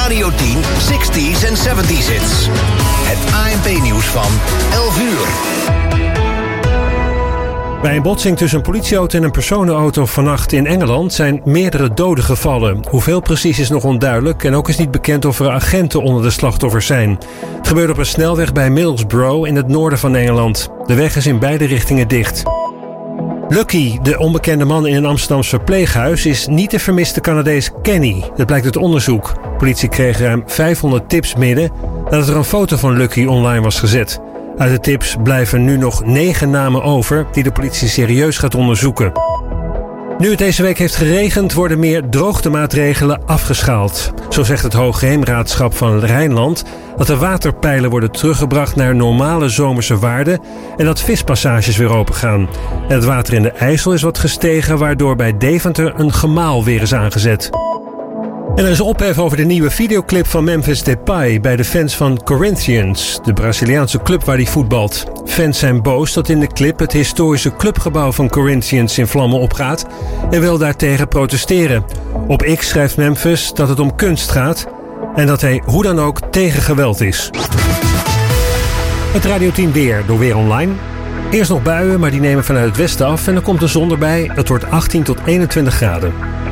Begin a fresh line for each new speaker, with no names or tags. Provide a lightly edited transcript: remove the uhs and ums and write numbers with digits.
Radio 10 60s en 70s hits. Het ANP-nieuws van 11 uur.
Bij een botsing tussen een politieauto en een personenauto vannacht in Engeland zijn meerdere doden gevallen. Hoeveel precies is nog onduidelijk en ook is niet bekend of er agenten onder de slachtoffers zijn. Het gebeurde op een snelweg bij Middlesbrough in het noorden van Engeland. De weg is in beide richtingen dicht. Lucky, de onbekende man in een Amsterdams verpleeghuis, is niet de vermiste Canadees Kenny. Dat blijkt uit onderzoek. De politie kreeg ruim 500 tips binnen nadat er een foto van Lucky online was gezet. Uit de tips blijven nu nog 9 namen over die de politie serieus gaat onderzoeken. Nu het deze week heeft geregend, worden meer droogtemaatregelen afgeschaald. Zo zegt het Hoogheemraadschap van Rijnland dat de waterpeilen worden teruggebracht naar normale zomerse waarden en dat vispassages weer opengaan. En het water in de IJssel is wat gestegen, waardoor bij Deventer een gemaal weer is aangezet. En er is ophef over de nieuwe videoclip van Memphis Depay bij de fans van Corinthians, de Braziliaanse club waar hij voetbalt. Fans zijn boos dat in de clip het historische clubgebouw van Corinthians in vlammen opgaat en wil daartegen protesteren. Op X schrijft Memphis dat het om kunst gaat en dat hij hoe dan ook tegen geweld is. Het Radio 10 weer door Weer Online. Eerst nog buien, maar die nemen vanuit het westen af en er komt de zon erbij. Het wordt 18 tot 21 graden.